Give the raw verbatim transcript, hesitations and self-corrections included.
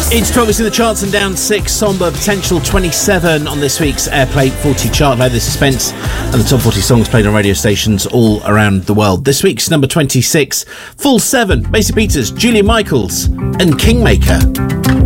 It's twelve in the charts and down six. Somber Potential twenty-seven on this week's Airplay forty chart. Load the suspense and the top forty songs played on radio stations all around the world. This week's number twenty-six, full seven. Macy Peters, Julia Michaels and Kingmaker.